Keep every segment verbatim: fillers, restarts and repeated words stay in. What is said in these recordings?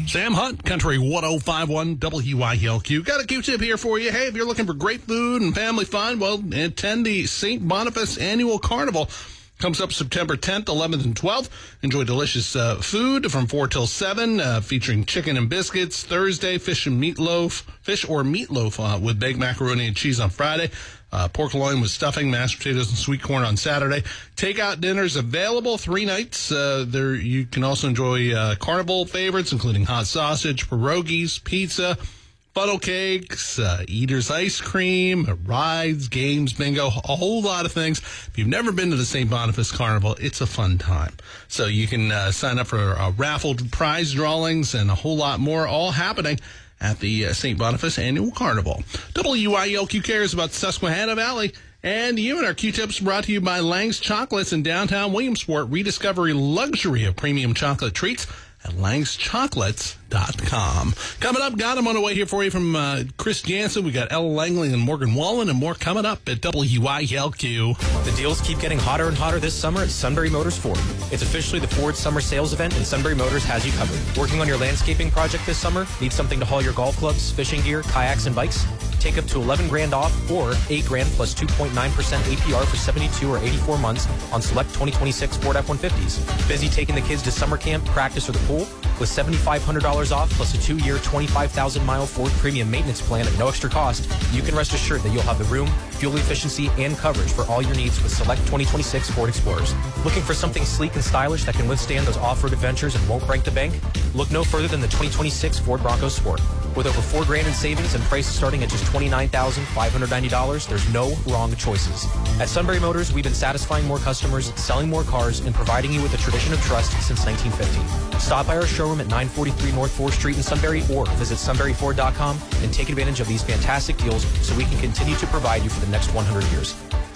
Sam Hunt, Country one oh five point one W I L Q. Got a Q-tip here for you. Hey, if you're looking for great food and family fun, well, attend the Saint Boniface Annual Carnival. Comes up September tenth, eleventh, and twelfth. Enjoy delicious uh, food from four till seven, uh, featuring chicken and biscuits. Thursday, fish and meatloaf, fish or meatloaf uh, with baked macaroni and cheese on Friday. Uh, pork loin with stuffing, mashed potatoes, and sweet corn on Saturday. Takeout dinners available three nights. Uh, there you can also enjoy uh, carnival favorites, including hot sausage, pierogies, pizza, funnel cakes, uh, eater's ice cream, rides, games, bingo, a whole lot of things. If you've never been to the Saint Boniface Carnival, it's a fun time. So you can uh, sign up for uh, raffle prize drawings and a whole lot more, all happening at the uh, Saint Boniface Annual Carnival. W I L Q cares about Susquehanna Valley. And you and our Q-tips brought to you by Lang's Chocolates in downtown Williamsport. Rediscover luxury of premium chocolate treats at langs chocolates dot com. Coming up, got them on the way here for you from uh, Chris Jansen. We got Ella Langley and Morgan Wallen, and more coming up at W I L Q. The deals keep getting hotter and hotter this summer at Sunbury Motors Ford. It's officially the Ford Summer Sales Event, and Sunbury Motors has you covered. Working on your landscaping project this summer? Need something to haul your golf clubs, fishing gear, kayaks, and bikes? Take up to eleven grand off or eight grand plus two point nine percent A P R for seventy-two or eighty-four months on select twenty twenty-six Ford F one fifties. Busy taking the kids to summer camp, practice, or the pool? With seven thousand five hundred dollars off plus a two-year, twenty-five thousand mile Ford premium maintenance plan at no extra cost, you can rest assured that you'll have the room, fuel efficiency, and coverage for all your needs with select twenty twenty-six Ford Explorers. Looking for something sleek and stylish that can withstand those off-road adventures and won't break the bank? Look no further than the twenty twenty-six Ford Bronco Sport. With over four grand in savings and prices starting at just twenty-nine thousand five hundred ninety dollars, there's no wrong choices. At Sunbury Motors, we've been satisfying more customers, selling more cars, and providing you with a tradition of trust since nineteen fifty. Stop by our showroom at nine forty-three North fourth Street in Sunbury or visit sunbury ford dot com and take advantage of these fantastic deals so we can continue to provide you for the next one hundred years.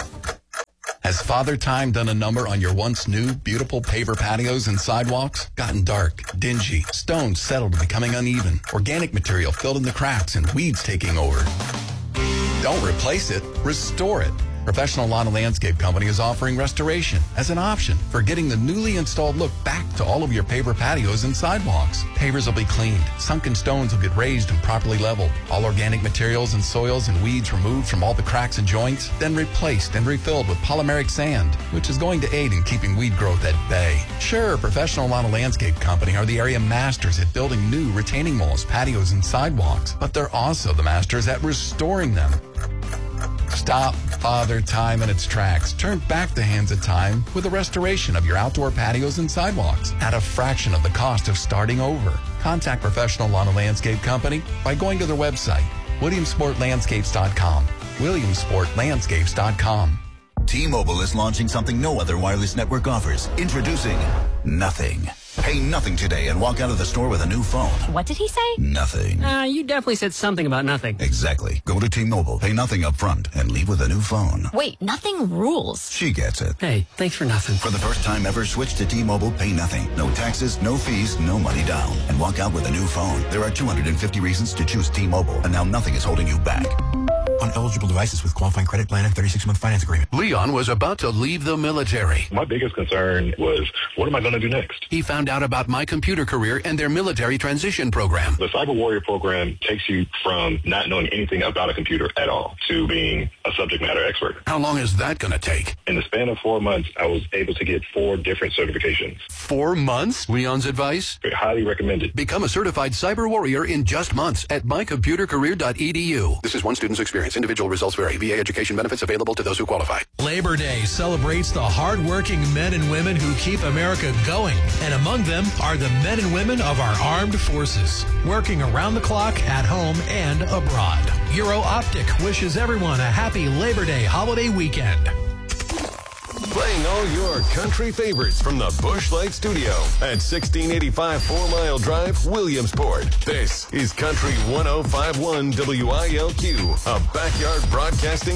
Has Father Time done a number on your once new, beautiful paver patios and sidewalks? Gotten dark, dingy, stones settled to becoming uneven, organic material filled in the cracks, and weeds taking over? Don't replace it, restore it. Professional Lawn and Landscape Company is offering restoration as an option for getting the newly installed look back to all of your paver patios and sidewalks. Pavers will be cleaned, sunken stones will get raised and properly leveled, all organic materials and soils and weeds removed from all the cracks and joints, then replaced and refilled with polymeric sand, which is going to aid in keeping weed growth at bay. Sure, Professional Lawn and Landscape Company are the area masters at building new retaining walls, patios, and sidewalks, but they're also the masters at restoring them. Stop Father Time in its tracks. Turn back the hands of time with a restoration of your outdoor patios and sidewalks at a fraction of the cost of starting over. Contact Professional Lawn and Landscape Company by going to their website, williamsport landscapes dot com. williamsport landscapes dot com. T-Mobile is launching something no other wireless network offers. Introducing Nothing. Pay nothing today and walk out of the store with a new phone. What did he say? Nothing. Uh, you definitely said something about nothing. Exactly. Go to T-Mobile, pay nothing up front, and leave with a new phone. Wait, nothing rules. She gets it. Hey, thanks for nothing. For the first time ever, switch to T-Mobile, pay nothing. No taxes, no fees, no money down. And walk out with a new phone. There are two hundred fifty reasons to choose T-Mobile, and now nothing is holding you back. On eligible devices with qualifying credit plan and thirty-six month finance agreement. Leon was about to leave the military. My biggest concern was, what am I going to do next? He found out about My Computer Career and their military transition program. The Cyber Warrior program takes you from not knowing anything about a computer at all to being a subject matter expert. How long is that going to take? In the span of four months, I was able to get four different certifications. Four months? Leon's advice? Highly recommended. Become a certified cyber warrior in just months at my computer career dot e d u. This is one student's experience. Individual results vary. V A education benefits available to those who qualify. Labor Day celebrates the hardworking men and women who keep America going. And among them are the men and women of our armed forces, working around the clock at home and abroad. Euro Optic wishes everyone a happy Labor Day holiday weekend. Playing all your country favorites from the Busch Light Studio at sixteen eighty-five Four Mile Drive, Williamsport. This is Country one oh five point one W I L Q, a backyard broadcasting